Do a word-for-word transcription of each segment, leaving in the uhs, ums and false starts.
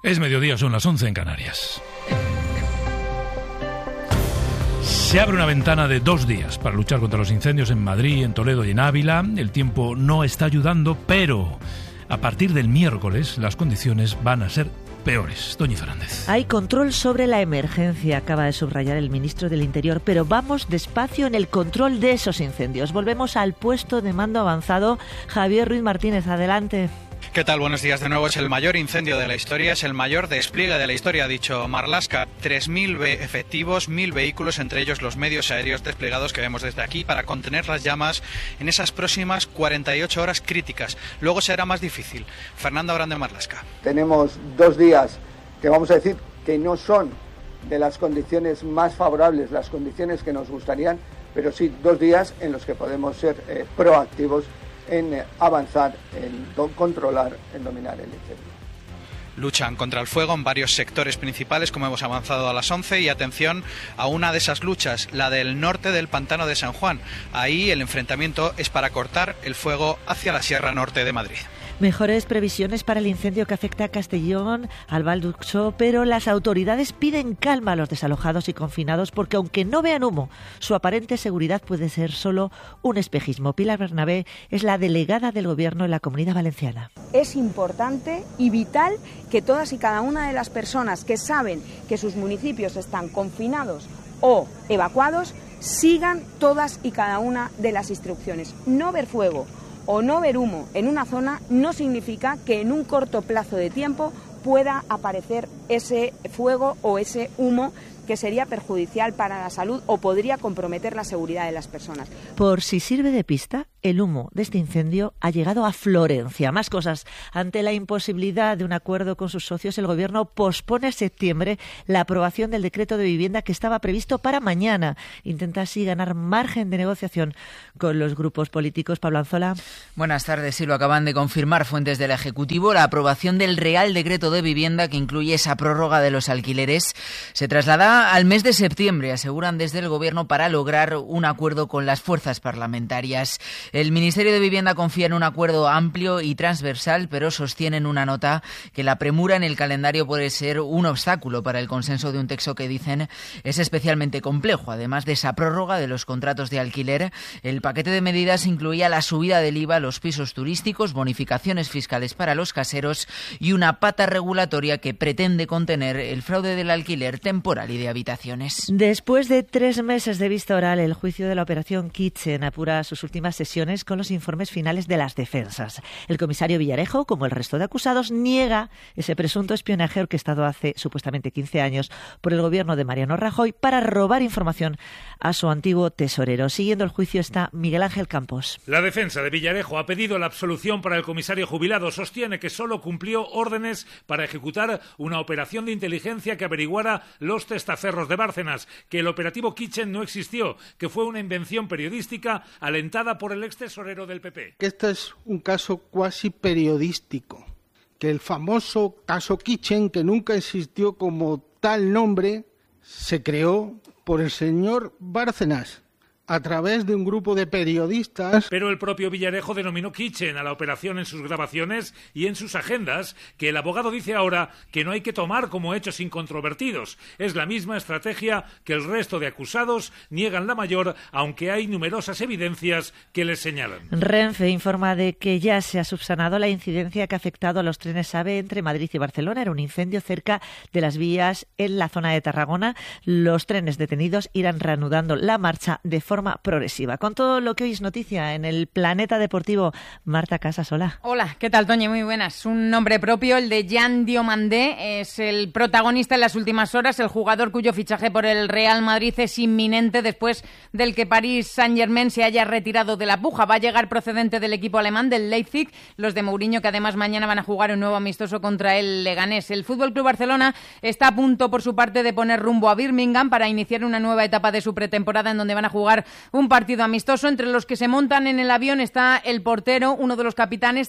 Es mediodía, son las once en Canarias. Se abre una ventana de dos días para luchar contra los incendios en Madrid, en Toledo y en Ávila. El tiempo no está ayudando, pero a partir del miércoles las condiciones van a ser peores. Doña Fernández. Hay control sobre la emergencia, acaba de subrayar el ministro del Interior, pero vamos despacio en el control de esos incendios. Volvemos al puesto de mando avanzado. Javier Ruiz Martínez, adelante. ¿Qué tal? Buenos días de nuevo. Es el mayor incendio de la historia, es el mayor despliegue de la historia, ha dicho Marlaska. tres mil efectivos, mil vehículos, entre ellos los medios aéreos desplegados que vemos desde aquí para contener las llamas en esas próximas cuarenta y ocho horas críticas. Luego será más difícil. Fernando Grande, Marlaska. Tenemos dos días que vamos a decir que no son de las condiciones más favorables, las condiciones que nos gustarían, pero sí dos días en los que podemos ser eh, proactivos en avanzar, en controlar, en dominar el incendio. Luchan contra el fuego en varios sectores principales, como hemos avanzado a las once, y atención a una de esas luchas, la del norte del pantano de San Juan. Ahí el enfrentamiento es para cortar el fuego hacia la Sierra Norte de Madrid. Mejores previsiones para el incendio que afecta a Castellón, al Val d'Uixó, pero las autoridades piden calma a los desalojados y confinados porque aunque no vean humo, su aparente seguridad puede ser solo un espejismo. Pilar Bernabé es la delegada del Gobierno en la Comunidad Valenciana. Es importante y vital que todas y cada una de las personas que saben que sus municipios están confinados o evacuados sigan todas y cada una de las instrucciones. No ver fuego o no ver humo en una zona no significa que en un corto plazo de tiempo pueda aparecer ese fuego o ese humo que sería perjudicial para la salud o podría comprometer la seguridad de las personas. Por si sirve de pista, el humo de este incendio ha llegado a Florencia. Más cosas. Ante la imposibilidad de un acuerdo con sus socios, el Gobierno pospone a septiembre la aprobación del decreto de vivienda que estaba previsto para mañana. Intenta así ganar margen de negociación con los grupos políticos. Pablo Anzola. Buenas tardes. Sí, lo acaban de confirmar fuentes del Ejecutivo. La aprobación del Real Decreto de Vivienda, que incluye esa prórroga de los alquileres, se traslada al mes de septiembre, aseguran desde el Gobierno, para lograr un acuerdo con las fuerzas parlamentarias. El Ministerio de Vivienda confía en un acuerdo amplio y transversal, pero sostiene en una nota que la premura en el calendario puede ser un obstáculo para el consenso de un texto que dicen es especialmente complejo. Además de esa prórroga de los contratos de alquiler, el paquete de medidas incluía la subida del I V A a los pisos turísticos, bonificaciones fiscales para los caseros y una pata regulatoria que pretende contener el fraude del alquiler temporal y de habitaciones. Después de tres meses de vista oral, el juicio de la operación Kitchen apura sus últimas sesiones con los informes finales de las defensas. El comisario Villarejo, como el resto de acusados, niega ese presunto espionaje orquestado hace supuestamente quince años por el gobierno de Mariano Rajoy para robar información a su antiguo tesorero. Siguiendo el juicio está Miguel Ángel Campos. La defensa de Villarejo ha pedido la absolución para el comisario jubilado. Sostiene que solo cumplió órdenes para ejecutar una operación de inteligencia que averiguara los testaferros de Bárcenas, que el operativo Kitchen no existió, que fue una invención periodística alentada por el ex tesorero del P P. Que este es un caso cuasi periodístico, que el famoso caso Kitchen, que nunca existió como tal nombre, se creó por el señor Bárcenas a través de un grupo de periodistas. Pero el propio Villarejo denominó Kitchen a la operación en sus grabaciones y en sus agendas, que el abogado dice ahora que no hay que tomar como hechos incontrovertidos. Es la misma estrategia que el resto de acusados niegan la mayor, aunque hay numerosas evidencias que les señalan. Renfe informa de que ya se ha subsanado la incidencia que ha afectado a los trenes AVE entre Madrid y Barcelona. Era un incendio cerca de las vías en la zona de Tarragona. Los trenes detenidos irán reanudando la marcha de forma forma progresiva. Con todo lo que hoy es noticia en el Planeta Deportivo, Marta Casas, hola. Hola, ¿qué tal, Toñi? Muy buenas. Un nombre propio, el de Jan Diomandé, es el protagonista en las últimas horas, el jugador cuyo fichaje por el Real Madrid es inminente después del que Paris Saint-Germain se haya retirado de la puja. Va a llegar procedente del equipo alemán, del Leipzig, los de Mourinho, que además mañana van a jugar un nuevo amistoso contra el Leganés. El F C Barcelona está a punto, por su parte, de poner rumbo a Birmingham para iniciar una nueva etapa de su pretemporada en donde van a jugar un partido amistoso. Entre los que se montan en el avión está el portero, uno de los capitanes,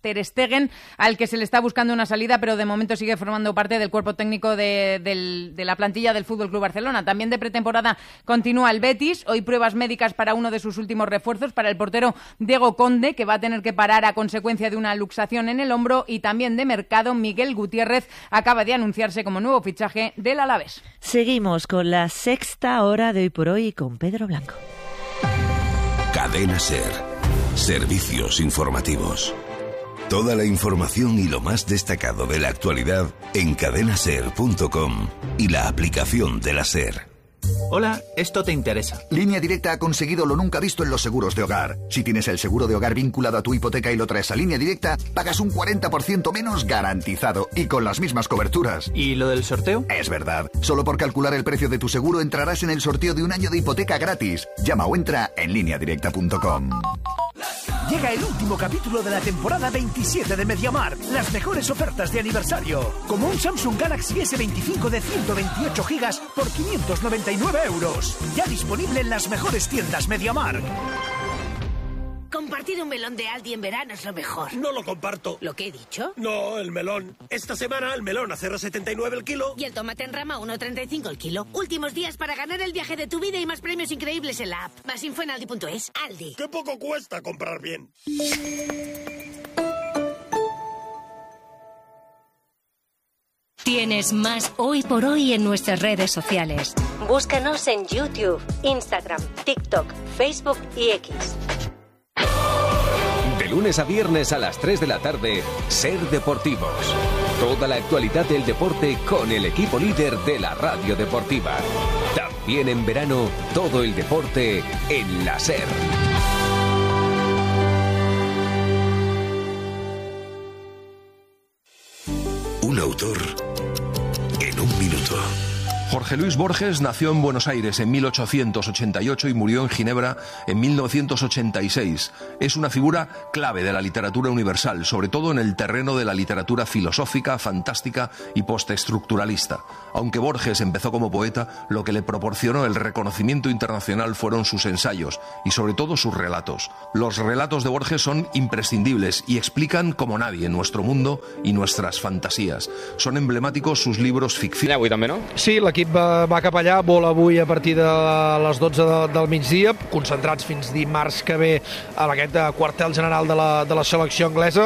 Ter Stegen, al que se le está buscando una salida, pero de momento sigue formando parte del cuerpo técnico de, del, de la plantilla del F C Barcelona. También de pretemporada continúa el Betis. Hoy pruebas médicas para uno de sus últimos refuerzos, para el portero Diego Conde, que va a tener que parar a consecuencia de una luxación en el hombro. Y también de mercado, Miguel Gutiérrez acaba de anunciarse como nuevo fichaje del Alavés. Seguimos con la sexta hora de Hoy por Hoy con Pedro Blanco. Cadena SER. Servicios informativos. Toda la información y lo más destacado de la actualidad en cadena ser punto com y la aplicación de la SER. Hola, esto te interesa. Línea Directa ha conseguido lo nunca visto en los seguros de hogar. Si tienes el seguro de hogar vinculado a tu hipoteca y lo traes a Línea Directa, pagas un cuarenta por ciento menos garantizado y con las mismas coberturas. ¿Y lo del sorteo? Es verdad. Solo por calcular el precio de tu seguro entrarás en el sorteo de un año de hipoteca gratis. Llama o entra en línea directa punto com. Llega el último capítulo de la temporada veintisiete de MediaMarkt. Las mejores ofertas de aniversario. Como un Samsung Galaxy ese veinticinco de ciento veintiocho gigas por quinientos noventa y nueve euros. Ya disponible en las mejores tiendas MediaMarkt. Compartir un melón de Aldi en verano es lo mejor. No lo comparto. ¿Lo que he dicho? No, el melón. Esta semana el melón a cero coma setenta y nueve el kilo. Y el tomate en rama a uno coma treinta y cinco el kilo. Últimos días para ganar el viaje de tu vida y más premios increíbles en la app. Más info en aldi punto es. Aldi. Qué poco cuesta comprar bien. Tienes más Hoy por Hoy en nuestras redes sociales. Búscanos en YouTube, Instagram, TikTok, Facebook y X. De lunes a viernes a las tres de la tarde, SER Deportivos. Toda la actualidad del deporte con el equipo líder de la radio deportiva. También en verano, todo el deporte en la SER. Un autor en un minuto. Jorge Luis Borges nació en Buenos Aires en mil ochocientos ochenta y ocho y murió en Ginebra en mil novecientos ochenta y seis. Es una figura clave de la literatura universal, sobre todo en el terreno de la literatura filosófica, fantástica y postestructuralista. Aunque Borges empezó como poeta, lo que le proporcionó el reconocimiento internacional fueron sus ensayos y sobre todo sus relatos. Los relatos de Borges son imprescindibles y explican como nadie nuestro mundo y nuestras fantasías. Son emblemáticos sus libros ficción. Avui també, no? Sí, l'equip va, va cap allà, vol avui a partir de les dotze de, del migdia, concentrats fins dimarts que ve a aquest quartel general de la, de la selecció anglesa,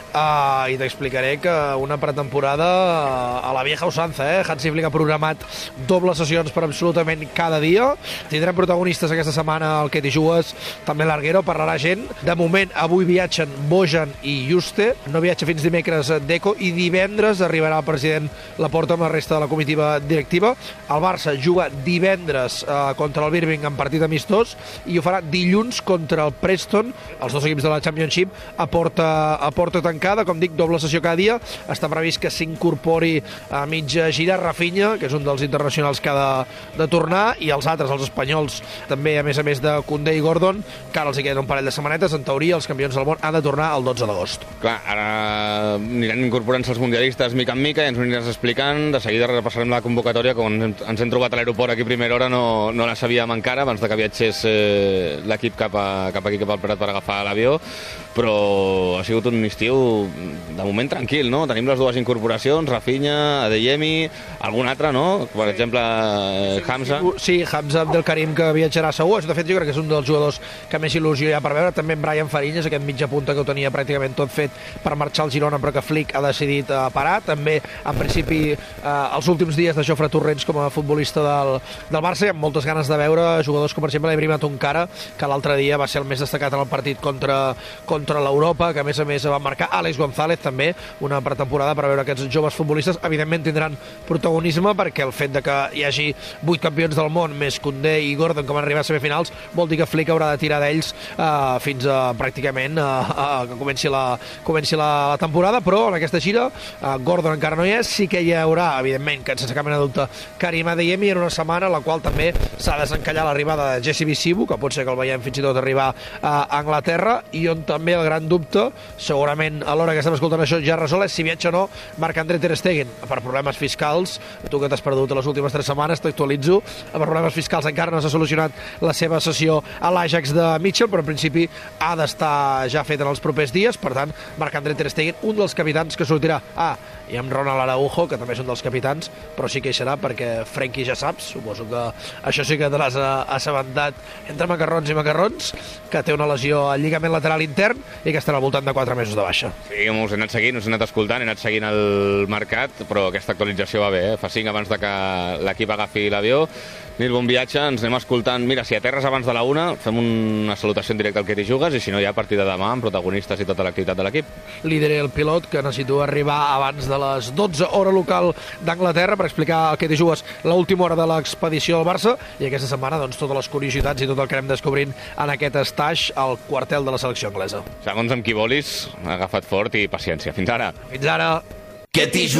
uh, i t'explicaré que una pretemporada uh, a la vieja usanza, eh? Hansi Flick ha programat dobles sessions per absolutament cada dia. Tindrem protagonistes aquesta setmana el Ketty Jues, també l'Arguero, parlarà gent. De moment, avui viatgen Bojan i Juste, no viatja fins dimecres Deco, i divendres arribarà el president Laporta amb la resta de la comitiva directiva. El Barça juga divendres eh, contra el Birmingham, partit amistós, i ho farà dilluns contra el Preston, els dos equips de la Championship, a porta, a porta tancada. Com dic, doble sessió cada dia. Està previst que s'incorpori a mitja gira Rafinha, que és un dels internacionals que ha de, de tornar, i els altres, els espanyols, també, a més a més de Koundé i Gordon, que ara els hi queden un parell de setmanetes. En teoria, els campions del món han de tornar el dotze d'agost. Clar, ara aniran incorporant-se els mundialistes mica en mica i ens ho aniràs explicant. De seguida repassarem la convocatòria, com ens hem trobat a l'aeroport aquí a primera hora, no, no la sabíem encara, abans de que viatgés eh, l'equip cap, a, cap aquí, cap al Prat, per agafar l'avió, però ha sigut un estiu de moment tranquil, no? Tenim les dues incorporacions, Rafinha, Adeyemi, algun altre, no? Per exemple, eh, Hamza. Sí, Hamza Abdelkarim, que viatjarà segur. De fet, jo crec que és un dels jugadors que més il·lusió hi ha per veure. També en Brian Fariñas, aquest mitja punta que ho tenia pràcticament tot fet per marxar al Girona, però que Flick ha decidit eh, parar. També, en principi, eh, els últims dies de Jofre Torrents com a futbolista del, del Barça, amb moltes ganes de veure jugadors com, per exemple, l'Ibrahima Tonkara, que l'altre dia va ser el més destacat en el partit contra, contra l'Europa, que a més a més va marcar Àlex González, també una pretemporada per veure aquests joves futbolistes. Evidentment tindran protagonisme perquè el fet de que hi hagi vuit campions del món més Koundé i Gordon que van arribar a semifinals vol dir que Flick haurà de tirar d'ells uh, fins a pràcticament uh, uh, que comenci la, comenci la, la temporada, però en aquesta gira uh, Gordon encara no hi és. Sí que hi haurà, evidentment, que sense cap mena de dubte Karim Adeyemi en una setmana en la qual també s'ha desencallat l'arribada de Jesse Bisibu, que pot ser que el veiem fins i tot arribar a Anglaterra, i on també el gran dubte, segurament a l'hora que estem escoltant això ja resol, és si viatja o no Marc-André Ter Stegen per problemes fiscals. Tu que t'has perdut a les últimes tres setmanes, t'actualitzo, per problemes fiscals encara no s'ha solucionat la seva sessió a l'Ajax de Mitchell, però en principi ha d'estar ja fet en els propers dies. Per tant, Marc-André Ter Stegen, un dels capitans que sortirà. Ah, i amb Ronald Araujo, que també és un dels capitans, però sí que hi serà perquè Frenkie ja saps, suposo que això sí que te l'has assabentat entre macarrons i macarrons, que té una lesió al lligament lateral intern i que estarà al voltant de quatre mesos de baixa. Sí, us he anat seguint, us he anat escoltant, he anat seguint el mercat, però aquesta actualització va bé, eh? Fa cinc abans de que l'equip agafi l'avió. Nil, bon viatge, ens anem escoltant. Mira, si aterres abans de la una, fem una salutació en directe al que t'hi jugues, i si no, ja a partir de demà, amb protagonistes i tota l'activitat de l'equip. Lideré el pilot, que necessito arribar abans de les dotze hora local d'Anglaterra per explicar el que t'hi jugues l'última hora de l'expedició del Barça, i aquesta setmana, doncs, totes les curiositats i tot el que anem descobrint en aquest estatge al quartel de la selecció anglesa. Segons amb qui volis, agafa't fort i paciència. Fins ara. Fins ara. Que t'hi